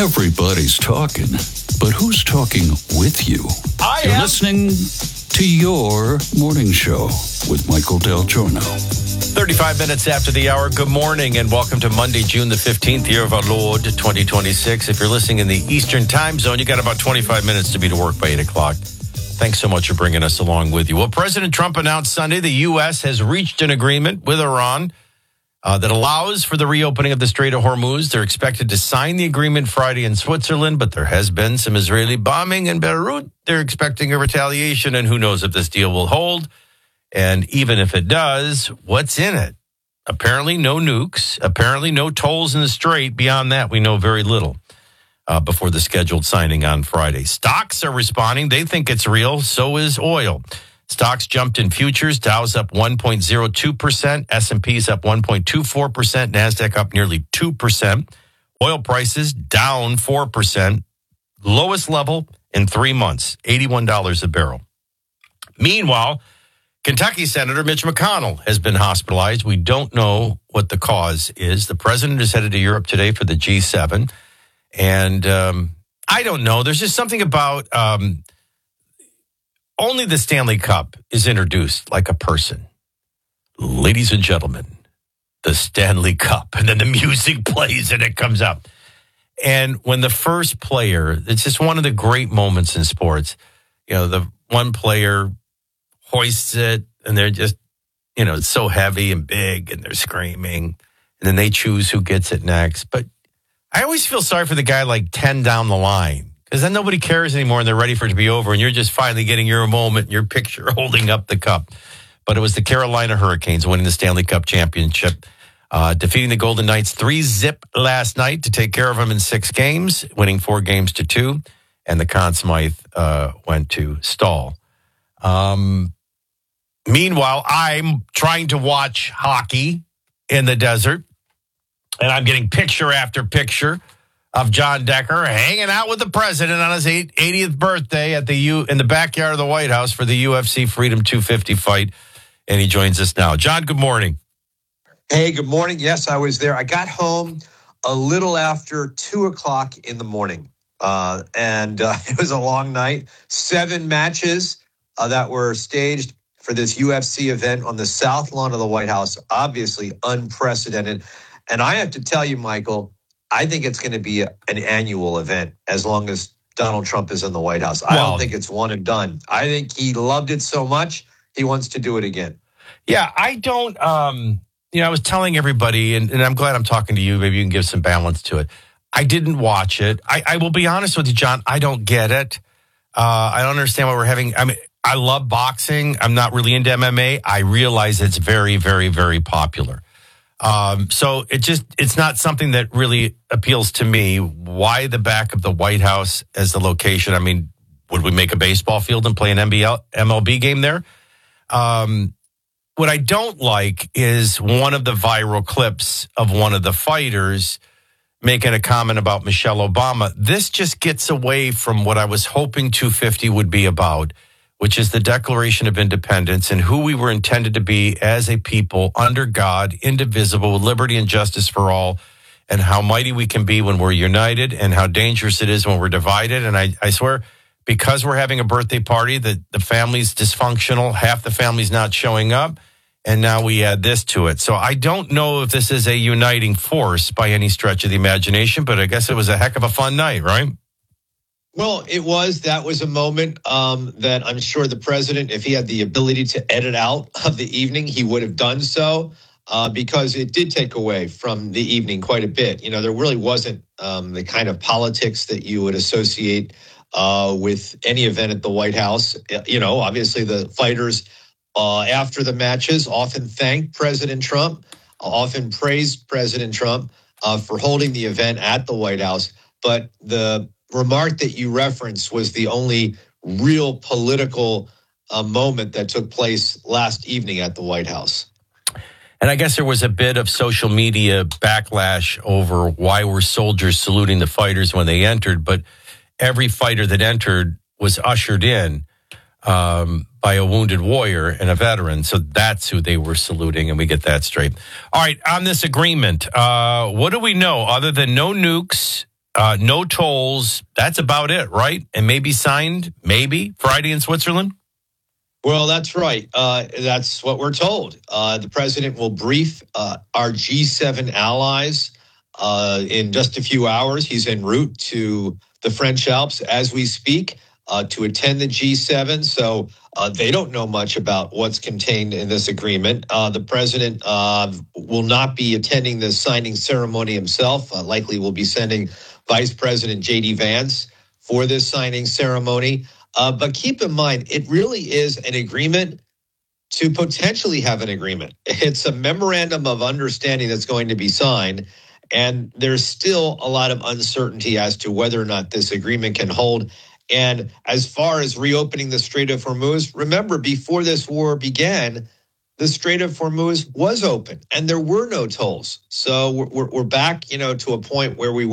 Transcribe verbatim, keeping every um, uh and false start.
Everybody's talking, but who's talking with you? I You're am. listening to your morning show with Michael Del Giorno. thirty-five minutes after the hour. Good morning and welcome to Monday, June the fifteenth, year of our Lord, twenty twenty-six. If you're listening in the Eastern time zone, you got about twenty-five minutes to be to work by eight o'clock. Thanks so much for bringing us along with you. Well, President Trump announced Sunday the U S has reached an agreement with Iran uh, that allows for the reopening of the Strait of Hormuz. They're expected to sign the agreement Friday in Switzerland, but there has been some Israeli bombing in Beirut. They're expecting a retaliation, and who knows if this deal will hold. And even if it does, what's in it? Apparently no nukes, apparently no tolls in the strait. Beyond that, we know very little uh, before the scheduled signing on Friday. Stocks are responding. They think it's real. So is oil. Stocks jumped in futures. Dow's up one point zero two percent. S and P's up one point two four percent. NASDAQ up nearly two percent. Oil prices down four percent. Lowest level in three months, eighty-one dollars a barrel. Meanwhile, Kentucky Senator Mitch McConnell has been hospitalized. We don't know what the cause is. The president is headed to Europe today for the G seven. And um, I don't know. There's just something about um, only the Stanley Cup is introduced like a person. Ladies and gentlemen, the Stanley Cup. And then the music plays and it comes up. And when the first player, it's just one of the great moments in sports. You know, the one player hoists it, and they're just, you know, it's so heavy and big, and they're screaming, and then they choose who gets it next. But I always feel sorry for the guy like ten down the line, because then nobody cares anymore, and they're ready for it to be over, and you're just finally getting your moment, your picture, holding up the cup. But it was the Carolina Hurricanes winning the Stanley Cup championship, uh, defeating the Golden Knights three zip last night to take care of them in six games, winning four games to two, and the Conn Smythe uh, went to Stahl. Um... Meanwhile, I'm trying to watch hockey in the desert, and I'm getting picture after picture of John Decker hanging out with the president on his eightieth birthday at the U in the backyard of the White House for the U F C Freedom two fifty fight, and he joins us now. John, good morning. Hey, good morning. Yes, I was there. I got home a little after two o'clock in the morning, uh, and uh, it was a long night. Seven matches uh, that were staged for this U F C event on the south lawn of the White House, obviously unprecedented. And I have to tell you, Michael, I think it's going to be a, an annual event as long as Donald Trump is in the White House. I Well, don't think it's one and done. I think he loved it so much, he wants to do it again. Yeah, I don't, um, you know, I was telling everybody, and, and I'm glad I'm talking to you. Maybe you can give some balance to it. I didn't watch it. I, I will be honest with you, John, I don't get it. Uh, I don't understand why we're having, I mean, I love boxing. I'm not really into M M A. I realize it's very, very, very popular. Um, so it just, it's not something that really appeals to me. Why the back of the White House as the location? I mean, would we make a baseball field and play an M L B game there? Um, what I don't like is one of the viral clips of one of the fighters making a comment about Michelle Obama. This just gets away from what I was hoping two fifty would be about, which is the Declaration of Independence and who we were intended to be as a people under God, indivisible, with liberty and justice for all, and how mighty we can be when we're united and how dangerous it is when we're divided. And I, I swear, because we're having a birthday party, that the family's dysfunctional, half the family's not showing up, and now we add this to it. So I don't know if this is a uniting force by any stretch of the imagination, but I guess it was a heck of a fun night, right? Well, it was. That was a moment um, that I'm sure the president, if he had the ability to edit out of the evening, he would have done so uh, because it did take away from the evening quite a bit. You know, there really wasn't um, the kind of politics that you would associate uh, with any event at the White House. You know, obviously the fighters uh, after the matches often thanked President Trump, often praised President Trump uh, for holding the event at the White House. But the remark that you referenced was the only real political uh, moment that took place last evening at the White House. And I guess there was a bit of social media backlash over why were soldiers saluting the fighters when they entered, but every fighter that entered was ushered in um, by a wounded warrior and a veteran. So that's who they were saluting, and we get that straight. All right, on this agreement, uh, what do we know other than no nukes, Uh, no tolls. That's about it, right? And maybe signed, maybe Friday in Switzerland. Well, that's right. Uh, that's what we're told. Uh, the president will brief uh, our G seven allies uh, in just a few hours. He's en route to the French Alps as we speak uh, to attend the G seven. So uh, they don't know much about what's contained in this agreement. Uh, the president uh, will not be attending the signing ceremony himself. Uh, likely will be sending Vice President J D Vance for this signing ceremony. Uh, but keep in mind, it really is an agreement to potentially have an agreement. It's a memorandum of understanding that's going to be signed, and there's still a lot of uncertainty as to whether or not this agreement can hold. And as far as reopening the Strait of Hormuz, remember, before this war began, the Strait of Hormuz was open, and there were no tolls. So we're, we're back, you know, to a point where we were.